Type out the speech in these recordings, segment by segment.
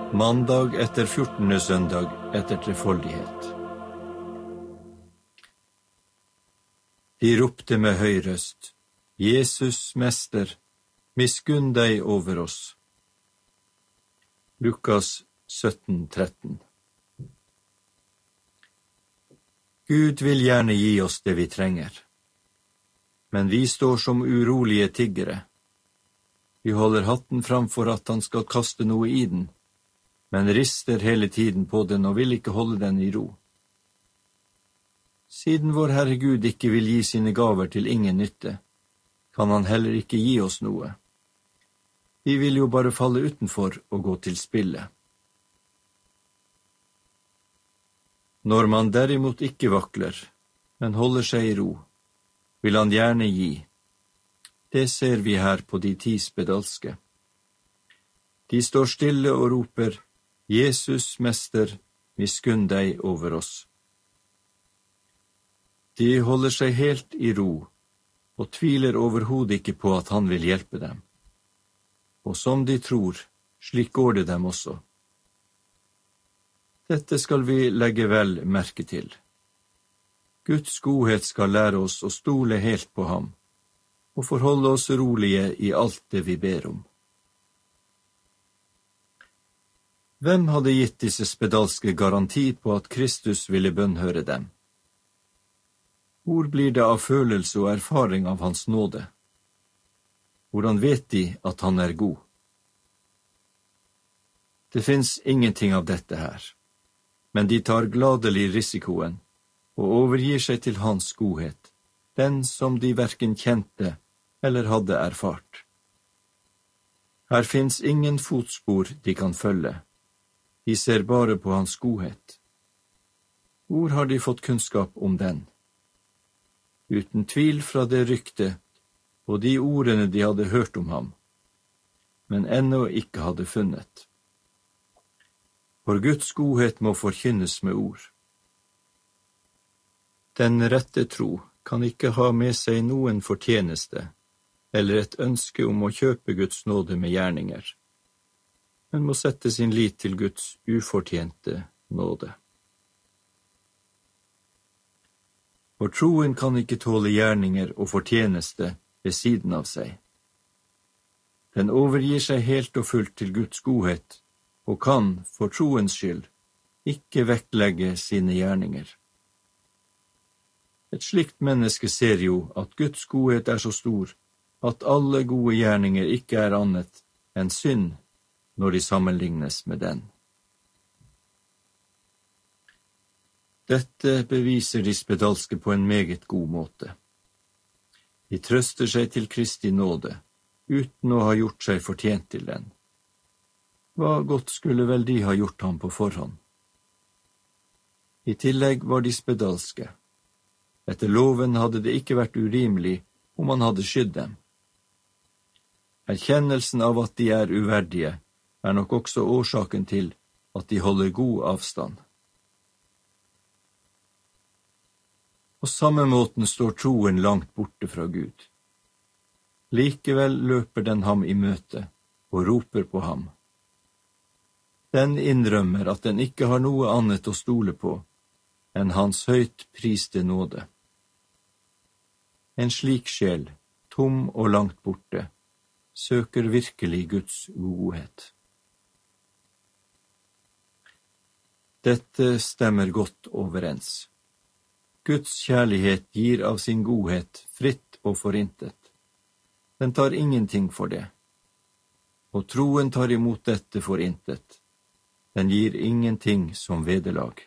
Mandag etter 14. søndag etter trefoldighet. De ropte med høy røst, Jesus, Mester, miskunn deg over oss. Lukas 17:13. Gud vil gjerne gi oss det vi trenger, men vi står som urolige tiggere. Vi holder hatten fram for at han skal kaste noe i den, men rister hele tiden på den og vil ikke holde den i ro. Siden vår Herre Gud ikke vil gi sine gaver til ingen nytte, kan han heller ikke gi oss noe. Vi vil jo bare falle utenfor og gå til spille. Når man derimot ikke vakler, men holder seg i ro, vil han gjerne gi. Det ser vi her på de 10 spedalske. De står stille og roper, Jesus, Mester, miskunn deg over oss. De holder seg helt i ro, og tviler overhodet ikke på at han vil hjelpe dem. Og som de tror, slik går det dem også. Dette skal vi legge vel merke til. Guds godhet skal lære oss å stole helt på ham, og forholde oss rolige i alt det vi ber om. Hvem hadde gitt disse spedalske garanti på at Kristus ville bønnhøre dem? Hvor blir det av følelse og erfaring av hans nåde? Hvordan vet de at han er god? Det finnes ingenting av dette her, men de tar gladelig risikoen og overgir seg til hans godhet, den som de hverken kjente eller hadde erfart. Her finnes ingen fotspor de kan følge. De ser bare på hans godhet. Hvor har de fått kunnskap om den? Uten tvil fra det ryktet og de ordene de hadde hørt om ham, men ennå ikke hadde funnet. For Guds godhet må forkynnes med ord. Den rette tro kan ikke ha med seg noen fortjeneste eller et ønske om å kjøpe Guds nåde med gjerninger, men må sette sin lit til Guds ufortjente nåde. For troen kan ikke tåle gjerninger og fortjeneste ved siden av seg. Den overgir seg helt og fullt til Guds godhet, og kan, for troens skyld, ikke vektlegge sine gjerninger. Et slikt menneske ser jo at Guds godhet er så stor, at alle gode gjerninger ikke er annet enn synd når de sammenlignes med den. Dette beviser de spedalske på en meget god måte. De trøster seg til Kristi nåde, uten å ha gjort seg fortjent til den. Hva godt skulle vel de ha gjort ham på forhånd? I tillegg var de spedalske. Etter loven hadde det ikke vært urimelig om han hadde skydd dem. Erkjennelsen av at de er uverdige, er nok også årsaken til at de holder god avstand. På samme måten står troen langt borte fra Gud. Likevel løper den ham i møte og roper på ham. Den innrømmer at den ikke har noe annet å stole på enn hans høyt priste nåde. En slik sjel, tom og langt borte, søker virkelig Guds godhet. Dette stemmer godt overens. Guds kjærlighet gir av sin godhet fritt og forintet. Den tar ingenting for det, og troen tar imot dette forintet. Den gir ingenting som vederlag.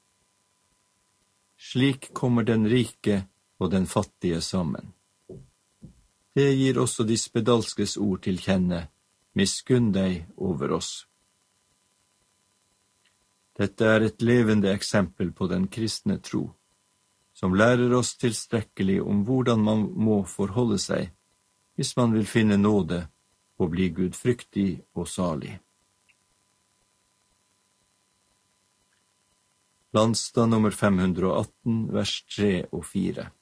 Slik kommer den rike og den fattige sammen. Det gir også de spedalskes ord til kjenne, miskunn deg over oss. Dette er et levende eksempel på den kristne tro, som lærer oss tilstrekkelig om hvordan man må forholde seg hvis man vil finne nåde og bli gudfryktig og salig. Landstad nummer 518, vers 3 og 4.